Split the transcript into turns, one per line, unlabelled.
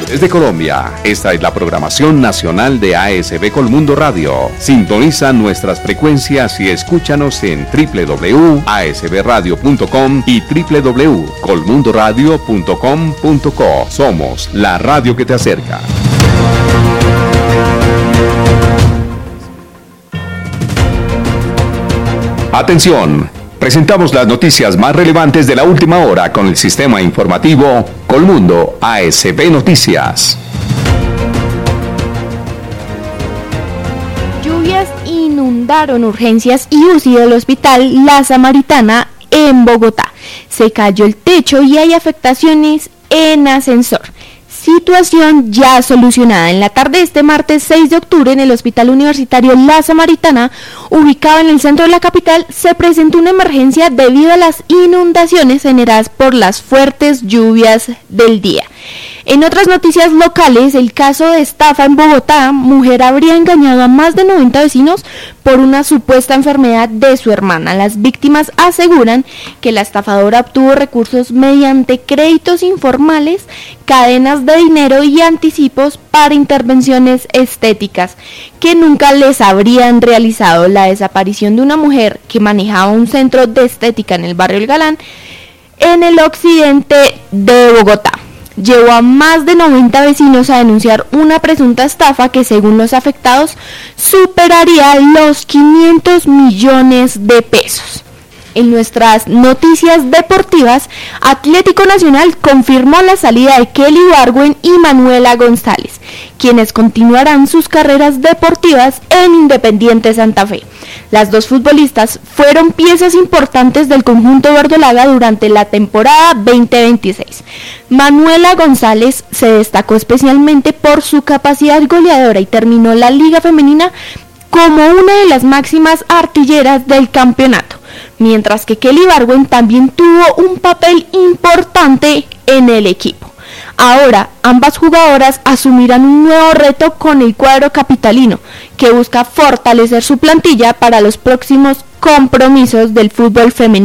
Desde Colombia, esta es la programación nacional de ASB Colmundo Radio. Sintoniza nuestras frecuencias y escúchanos en www.asbradio.com y www.colmundoradio.com.co. Somos la radio que te acerca. Atención, presentamos las noticias más relevantes de la última hora con el sistema informativo Colmundo ASB Noticias.
Lluvias inundaron urgencias y UCI del Hospital La Samaritana en Bogotá. Se cayó el techo y hay afectaciones en ascensor. Situación ya solucionada. En la tarde de este martes 6 de octubre en el Hospital Universitario La Samaritana, ubicado en el centro de la capital, se presentó una emergencia debido a las inundaciones generadas por las fuertes lluvias del día. En otras noticias locales, el caso de estafa en Bogotá, mujer habría engañado a más de 90 vecinos por una supuesta enfermedad de su hermana. Las víctimas aseguran que la estafadora obtuvo recursos mediante créditos informales, cadenas de dinero y anticipos para intervenciones estéticas que nunca les habrían realizado. La desaparición de una mujer que manejaba un centro de estética en el barrio El Galán, en el occidente de Bogotá, llevó a más de 90 vecinos a denunciar una presunta estafa que, según los afectados, superaría los 500 millones de pesos. En nuestras noticias deportivas, Atlético Nacional confirmó la salida de Kelly Ibargüen y Manuela González, quienes continuarán sus carreras deportivas en Independiente Santa Fe. Las dos futbolistas fueron piezas importantes del conjunto verdolaga durante la temporada 2026. Manuela González se destacó especialmente por su capacidad goleadora y terminó la Liga Femenina como una de las máximas artilleras del campeonato, mientras que Kelly Ibargüen también tuvo un papel importante en el equipo. Ahora, ambas jugadoras asumirán un nuevo reto con el cuadro capitalino, que busca fortalecer su plantilla para los próximos compromisos del fútbol femenino.